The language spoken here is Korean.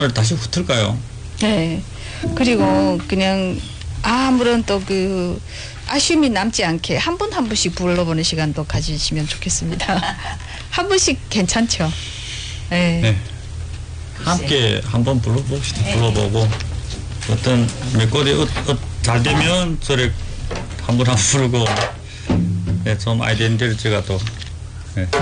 다시 붙을까요? 네. 그리고 그냥 아무런 또 그 아쉬움이 남지 않게 한 분 한 분씩 불러보는 시간도 가지시면 좋겠습니다. 한 분씩 괜찮죠? 네. 네. 함께 한번 불러봅시다. 불러보고 어떤 몇 곡이 잘 되면 저를 한 분 한 분 부르고 좀 아이덴티티가 또